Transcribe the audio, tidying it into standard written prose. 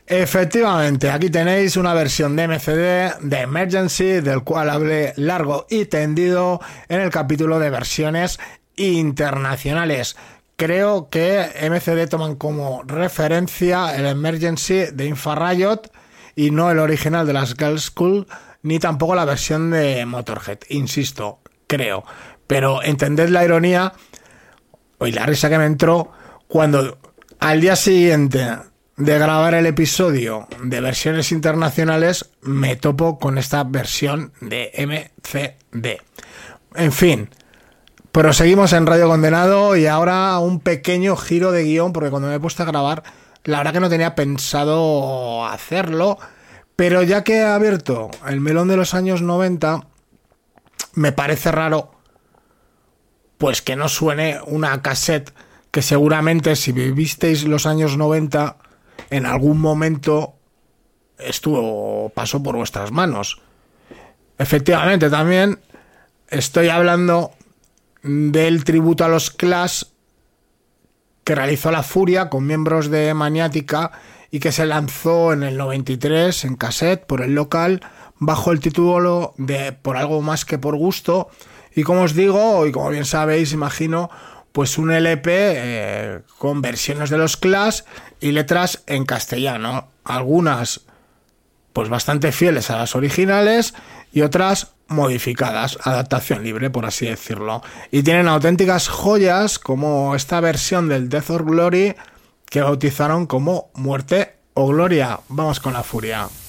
Efectivamente, aquí tenéis una versión de MCD de Emergency, del cual hablé largo y tendido en el capítulo de versiones internacionales. Creo que MCD toman como referencia el Emergency de Infrared y no el original de las Girls School, ni tampoco la versión de Motorhead, insisto, creo. Pero entended la ironía y la risa que me entró cuando al día siguiente de grabar el episodio de versiones internacionales me topo con esta versión de MCD. En fin, proseguimos en Radio Condenado y ahora un pequeño giro de guión, porque cuando me he puesto a grabar, la verdad que no tenía pensado hacerlo, pero ya que he abierto el melón de los años 90, me parece raro pues que no suene una cassette que seguramente si vivisteis los años 90 en algún momento pasó por vuestras manos. Efectivamente, también estoy hablando del tributo a los Clash que realizó La Furia con miembros de Maniática y que se lanzó en el 93 en cassette por el local bajo el título de Por algo más que por gusto. Y como os digo, y como bien sabéis, imagino, pues un LP con versiones de los Clash y letras en castellano. Algunas pues bastante fieles a las originales y otras modificadas, adaptación libre, por así decirlo. Y tienen auténticas joyas como esta versión del Death or Glory que bautizaron como Muerte o Gloria. Vamos con La Furia.